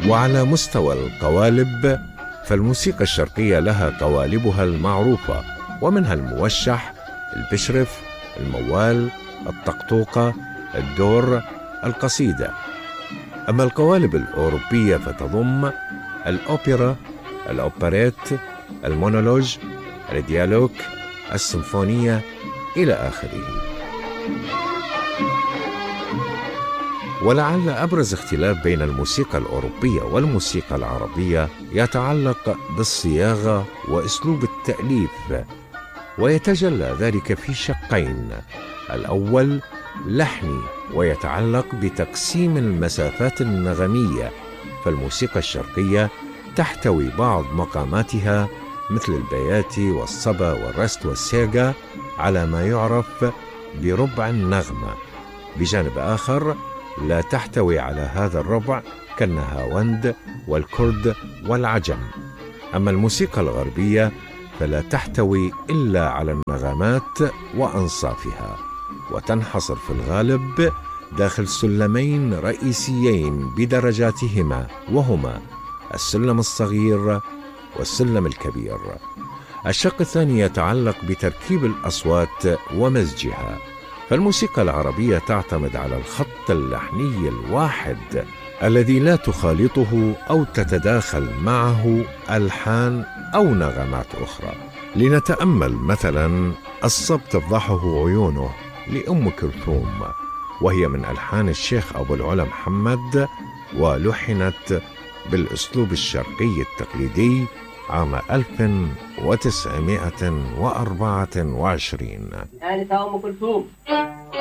وعلى مستوى القوالب فالموسيقى الشرقية لها قوالبها المعروفة، ومنها الموشح، البشرف، الموال، الطقطوقة، الدور، القصيدة. أما القوالب الأوروبية فتضم الأوبرا، الأوبريت، المونولوج، الديالوج، السيمفونية إلى آخره. ولعل أبرز اختلاف بين الموسيقى الأوروبية والموسيقى العربية يتعلق بالصياغة وأسلوب التأليف، ويتجلى ذلك في شقين: الأول لحني ويتعلق بتقسيم المسافات النغمية، فالموسيقى الشرقية تحتوي بعض مقاماتها مثل البياتي والصبا والرست والسيغا على ما يعرف بربع النغمة، بجانب آخر لا تحتوي على هذا الربع كالنهاوند والكرد والعجم. أما الموسيقى الغربية فلا تحتوي إلا على النغمات وأنصافها، وتنحصر في الغالب داخل سلمين رئيسيين بدرجاتهما، وهما السلم الصغير والسلم الكبير. الشق الثاني يتعلق بتركيب الأصوات ومزجها، فالموسيقى العربية تعتمد على الخط اللحني الواحد الذي لا تخالطه أو تتداخل معه ألحان أو نغمات أخرى. لنتأمل مثلا الصب تفضحه عيونه لأم كلثوم، وهي من ألحان الشيخ أبو العلا محمد، ولحنت بالأسلوب الشرقي التقليدي عام 1924. آنسة أم كلثوم.